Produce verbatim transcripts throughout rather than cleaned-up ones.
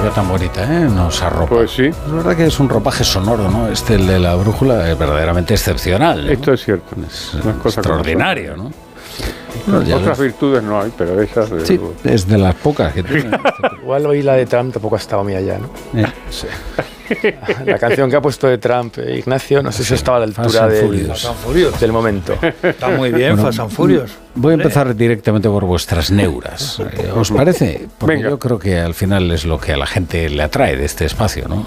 película tan bonita, ¿eh? Nos arropa. Pues sí. Es verdad que es un ropaje sonoro, ¿no? Este, el de la brújula, es verdaderamente excepcional, ¿no? Esto es cierto. Es Una cosa extraordinario, ¿no? Bueno, otras ves. virtudes no hay, pero esas... De Sí, luego. es de las pocas que tiene. Igual hoy la de Trump tampoco ha estado mía ya, ¿no? Eh, sí. La canción que ha puesto de Trump, eh, Ignacio, no sé si estaba a la altura Fast and del, Furious. Fast and Furious. del momento. Está muy bien, Bueno, Fast and Furious. Voy a empezar directamente por vuestras neuras. Eh, ¿Os parece? Porque Venga. yo creo que al final es lo que a la gente le atrae de este espacio, ¿no?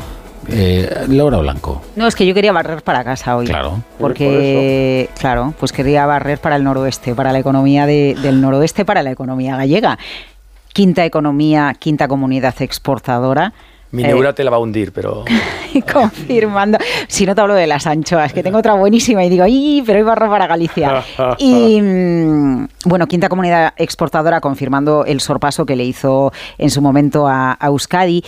Eh, Laura Blanco. No, es que yo quería barrer para casa hoy. Claro. Porque, claro, pues quería barrer para el noroeste, para la economía de- del noroeste, para la economía gallega. Quinta economía, quinta comunidad exportadora. Mi Eh, neura te la va a hundir, pero... confirmando. Si no te hablo de las anchoas, que tengo otra buenísima y digo, ¡y! Pero hoy barro para Galicia. Y mm, bueno, quinta comunidad exportadora confirmando el sorpaso que le hizo en su momento a, a Euskadi.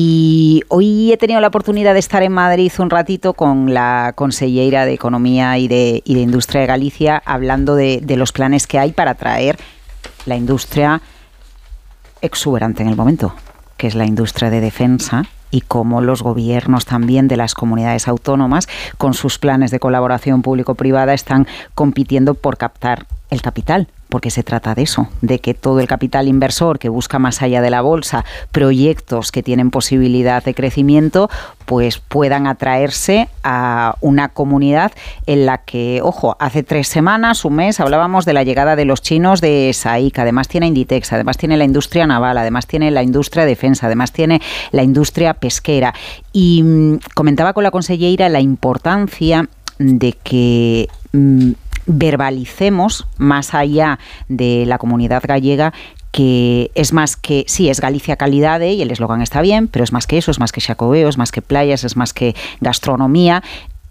Y hoy he tenido la oportunidad de estar en Madrid un ratito con la consellera de Economía y de, y de Industria de Galicia, hablando de, de los planes que hay para atraer la industria exuberante en el momento, que es la industria de defensa, y cómo los gobiernos también de las comunidades autónomas, con sus planes de colaboración público-privada, están compitiendo por captar el capital, porque se trata de eso, de que todo el capital inversor que busca más allá de la bolsa proyectos que tienen posibilidad de crecimiento, pues puedan atraerse a una comunidad en la que, ojo, hace tres semanas, un mes, hablábamos de la llegada de los chinos de SAIC, además tiene Inditex, además tiene la industria naval, además tiene la industria de defensa, además tiene la industria pesquera. Y mmm, comentaba con la consellera la importancia de que mmm, verbalicemos más allá de la comunidad gallega que es más que, sí, es Galicia calidade y el eslogan está bien, pero es más que eso, es más que Xacobeo, es más que playas, es más que gastronomía.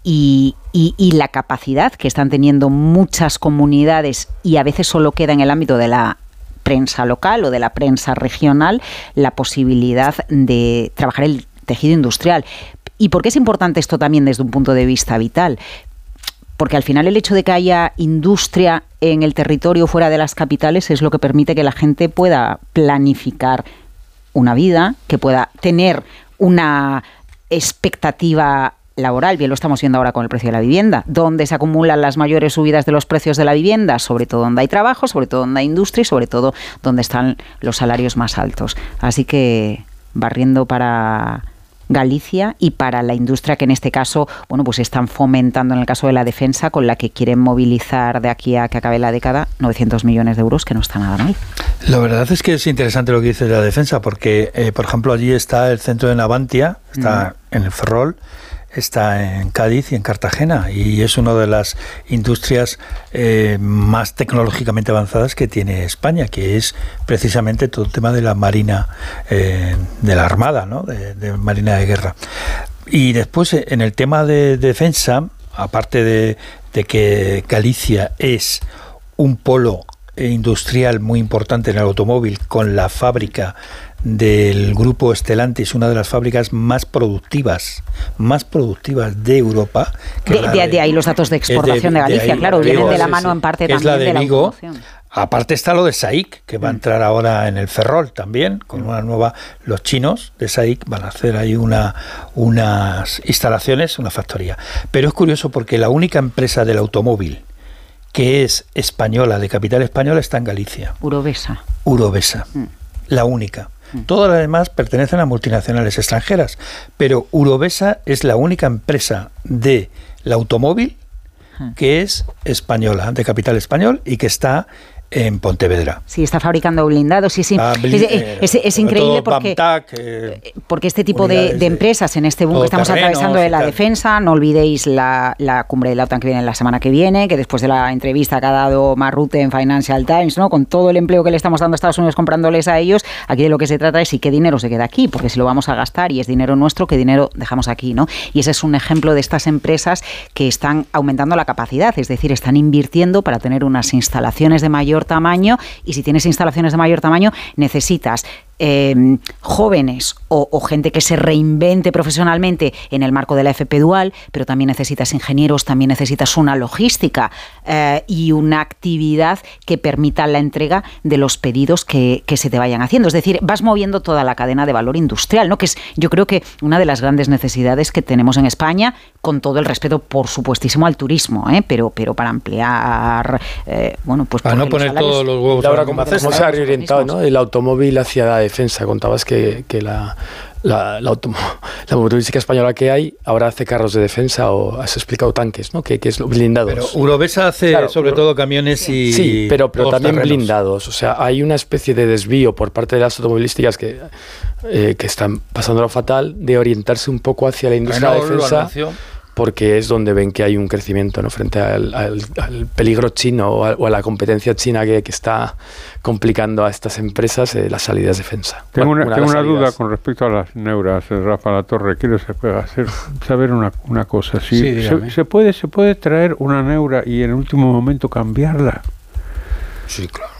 Y, y, y la capacidad que están teniendo muchas comunidades, y a veces solo queda en el ámbito de la prensa local o de la prensa regional, la posibilidad de trabajar el tejido industrial. ¿Y por qué es importante esto también desde un punto de vista vital? Porque al final el hecho de que haya industria en el territorio fuera de las capitales es lo que permite que la gente pueda planificar una vida, que pueda tener una expectativa laboral. Bien lo estamos viendo ahora con el precio de la vivienda. ¿Dónde se acumulan las mayores subidas de los precios de la vivienda? Sobre todo donde hay trabajo, sobre todo donde hay industria y sobre todo donde están los salarios más altos. Así que barriendo para Galicia y para la industria que en este caso, bueno, pues están fomentando en el caso de la defensa, con la que quieren movilizar de aquí a que acabe la década novecientos millones de euros, que no está nada mal. La verdad es que es interesante lo que dice de la defensa, porque, eh, por ejemplo, allí está el centro de Navantia, está mm. en el Ferrol, está en Cádiz y en Cartagena, y es una de las industrias eh, más tecnológicamente avanzadas que tiene España, que es precisamente todo el tema de la marina, eh, de la armada, ¿no? de, de marina de guerra. Y después, en el tema de defensa, aparte de, de que Galicia es un polo industrial muy importante en el automóvil, con la fábrica del grupo Stellantis, una de las fábricas más productivas, más productivas de Europa. Que de, de, de, de ahí los datos de exportación de, de Galicia, de ahí, claro, vienen Vigo, de la mano en parte también la de, de la Vigo. automoción. Aparte está lo de SAIC, que va a entrar ahora en el Ferrol también, con una nueva... Los chinos de SAIC van a hacer ahí una, unas instalaciones, una factoría. Pero es curioso porque la única empresa del automóvil que es española, de capital española, está en Galicia. Urovesa. Urovesa, mm. la única. Todas las demás pertenecen a multinacionales extranjeras, pero Urovesa es la única empresa del automóvil que es española, de capital español, y que está en Pontevedra. Sí, está fabricando blindados. Sí, sí. Ah, blind, es, es, es, es increíble porque, Bamtac, eh, porque este tipo de, de empresas, en este boom que estamos atravesando de la defensa, no olvidéis la, la cumbre de la OTAN que viene la semana que viene, que después de la entrevista que ha dado Marrute en Financial Times, ¿no? Con todo el empleo que le estamos dando a Estados Unidos comprándoles a ellos, aquí de lo que se trata es si qué dinero se queda aquí, porque si lo vamos a gastar y es dinero nuestro, qué dinero dejamos aquí, ¿no? Y ese es un ejemplo de estas empresas que están aumentando la capacidad, es decir, están invirtiendo para tener unas instalaciones de mayor tamaño, y si tienes instalaciones de mayor tamaño necesitas eh, jóvenes o, o gente que se reinvente profesionalmente en el marco de la F P Dual, pero también necesitas ingenieros, también necesitas una logística eh, y una actividad que permita la entrega de los pedidos que, que se te vayan haciendo. Es decir, vas moviendo toda la cadena de valor industrial, ¿no? Que es, yo creo que una de las grandes necesidades que tenemos en España, con todo el respeto, por supuestísimo, al turismo, ¿eh? pero, pero para ampliar, eh, bueno, pues... Para no poner salarios, todos los huevos. Ahora, ¿cómo se ha reorientado, ¿no? El automóvil hacia la defensa? Contabas que, que la... La, la, autom- la motorística española que hay ahora hace carros de defensa, o has explicado tanques, ¿no? Que, que es blindados. Pero Eurovesa hace claro, sobre pero, todo camiones y... Sí, pero, pero también terrenos. Blindados. O sea, hay una especie de desvío por parte de las automovilísticas que, eh, que están pasándolo fatal, de orientarse un poco hacia la industria de defensa, porque es donde ven que hay un crecimiento, ¿no? Frente al, al, al peligro chino o a, o a la competencia china que, que está complicando a estas empresas eh, las salidas de defensa. Tengo una, una, tengo una duda salidas. con respecto a las neuras, Rafa Latorre. Quiero hacer, saber una, una cosa. Si sí, se, se, puede, ¿Se puede traer una neura y en el último momento cambiarla? Sí, claro.